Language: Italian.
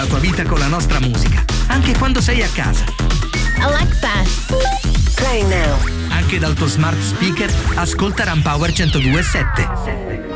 la tua vita con la nostra musica, anche quando sei a casa. Alexa, play now. Anche dal tuo smart speaker, ascolta Ram Power 102.7.